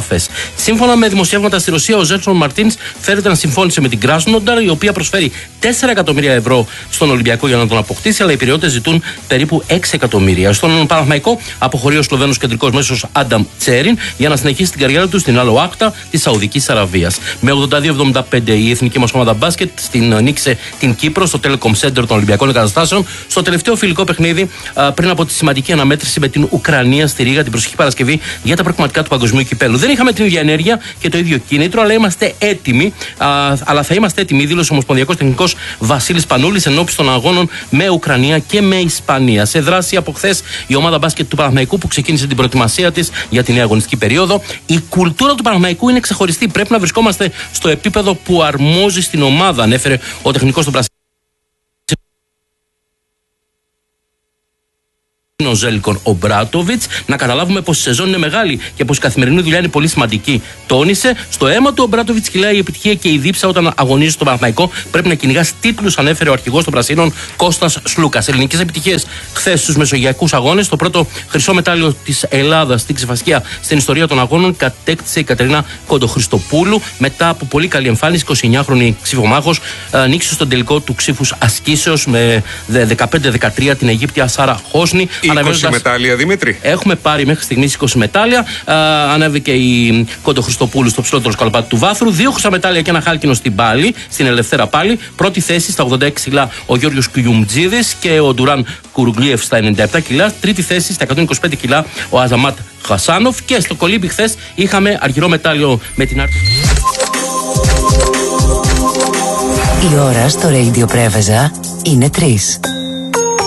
επαφές. Σύμφωνα με δημοσιεύματα στη Ρωσία, ο Ζέλσον Μαρτίνς φέρεται να συμφώνησε με την Κράσνονταρ, η οποία προσφέρει 4 εκατομμύρια ευρώ στον Ολυμπιακό για να τον αποκτήσει, αλλά οι Πειριώτες ζητούν περίπου 6 εκατομμύρια. Στον Παναθηναϊκό αποχωρεί ο Σλοβαίνος κεντρικός μέσος Άνταμ Τσέριν για να συνεχίσει την καριέρα του στην Al Aqsa της Σαουδικής Αραβίας. Με 82-75 η εθνική μας ομάδα μπάσκετ νίκησε την Κύπρο στο Telecom Center των Ολυμπιακών Εγκαταστάσεων στο τελευταίο φιλικό παιχνίδι πριν από τη σημαντική αναμέτρηση με την Ουκρανία στη Ρήγα την προσεχή Παρασκευή για τα προκριματικά του Παγκοσμίου Κυπέλου. Δεν είχαμε την ίδια ενέργεια και το ίδιο κίνητρο, αλλά είμαστε έτοιμοι. Αλλά θα είμαστε έτοιμοι, δήλωσε ο Ομοσπονδιακός Τεχνικός Βασίλης Πανούλης ενώπιση των αγώνων με Ουκρανία και με Ισπανία. Σε δράση από χθες η ομάδα μπάσκετ του Παναθηναϊκού που ξεκίνησε την προετοιμασία της για τη νέα αγωνιστική περίοδο. Η κουλτούρα του Παναθηναϊκού είναι ξεχωριστή. Πρέπει να βρισκόμαστε στο επίπεδο που αρμόζει στην ομάδα, ανέφερε ο τεχνικός του Πρασίνου. Ο Ζέλικον Ομπράτοβιτς. Να καταλάβουμε πως η σεζόν είναι μεγάλη και πως η καθημερινή δουλειά είναι πολύ σημαντική. Τόνισε, στο αίμα του Ομπράτοβιτς κυλάει η επιτυχία και η δίψα όταν αγωνίζει στο Παναθηναϊκό. Πρέπει να κυνηγάς τίτλους, ανέφερε ο αρχηγός των Πρασίνων Κώστας Σλούκας. Ελληνικές επιτυχίες χθες στους μεσογειακούς αγώνες. Το πρώτο χρυσό μετάλλιο της Ελλάδας στην ξεφασκία στην ιστορία των αγώνων κατέκτησε η Κατερίνα Κοντοχριστοπούλου. Μετά από πολύ καλή εμφάνιση, 29χρονη ξυφομάχος νίκησε στον τελικό του ξύφους ασκήσεως με 15-13 την Αιγύπτια Σάρα Χόσνη. 20 μετάλλια, Δημήτρη. Έχουμε πάρει μέχρι στιγμής 20 μετάλλια. Ανέβηκε η Κοντοχριστοπούλου στο ψηλότερο σκαλοπάτι του βάθρου. 2 χρυσά μετάλλια και ένα χάλκινο στην πάλη, στην ελευθέρα πάλη. Πρώτη θέση στα 86 κιλά ο Γιώργος Κουιουμτζίδης και ο Ντουράν Κουρουγκλίεφ στα 97 κιλά. Τρίτη θέση στα 125 κιλά ο Αζαμάτ Χασάνοφ. Και στο κολύμπι χθες είχαμε αργυρό μετάλλιο με την άρτη. Η ώρα στο Radio Πρέβεζα είναι 3.